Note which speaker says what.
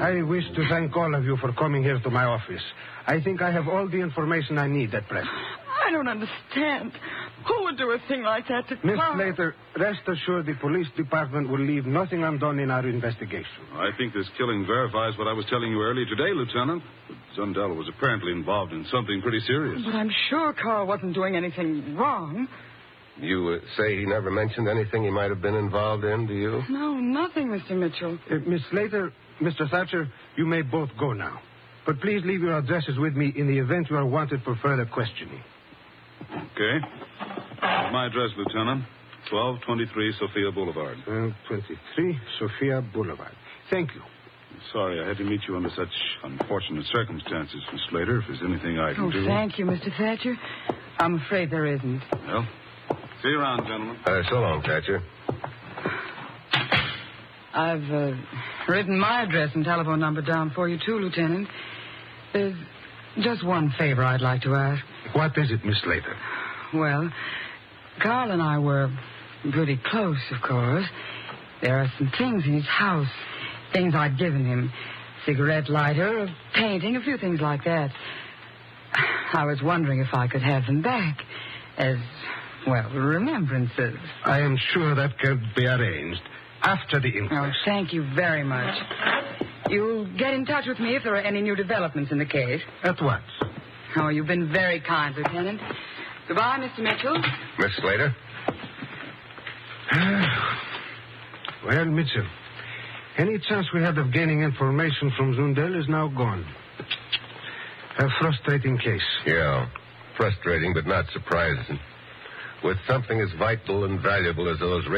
Speaker 1: I wish to thank all of you for coming here to my office. I think I have all the information I need at present.
Speaker 2: I don't understand. Who would do a thing like that to
Speaker 1: Miss
Speaker 2: Carl?
Speaker 1: Slater, rest assured the police department will leave nothing undone in our investigation.
Speaker 3: I think this killing verifies what I was telling you earlier today, Lieutenant. Zundel was apparently involved in something pretty serious.
Speaker 2: But I'm sure Carl wasn't doing anything wrong.
Speaker 4: You say he never mentioned anything he might have been involved in, do you?
Speaker 2: No, nothing, Mr. Mitchell.
Speaker 1: Miss Slater, Mr. Thatcher, you may both go now. But please leave your addresses with me in the event you are wanted for further questioning.
Speaker 3: Okay. My address, Lieutenant. 1223 Sophia Boulevard.
Speaker 1: 23 Sophia Boulevard. Thank you.
Speaker 3: Sorry I had to meet you under such unfortunate circumstances, Miss Slater. If there's anything I can do...
Speaker 2: Thank you, Mr. Thatcher. I'm afraid there isn't.
Speaker 3: Well, see you around, gentlemen.
Speaker 4: So long, Thatcher.
Speaker 2: I've written my address and telephone number down for you, too, Lieutenant. There's just one favor I'd like to ask.
Speaker 1: What is it, Miss Slater?
Speaker 2: Well, Carl and I were pretty close, of course. There are some things in his house, things I'd given him. Cigarette lighter, a painting, a few things like that. I was wondering if I could have them back as, well, remembrances.
Speaker 1: I am sure that could be arranged after the inquest.
Speaker 2: Oh, thank you very much. You'll get in touch with me if there are any new developments in the case.
Speaker 1: At once.
Speaker 2: Oh, you've been very kind, Lieutenant. Goodbye, Mr. Mitchell.
Speaker 4: Miss Slater?
Speaker 1: Well, Mitchell, any chance we had of gaining information from Zundel is now gone. A frustrating case.
Speaker 4: Yeah, frustrating but not surprising. With something as vital and valuable as those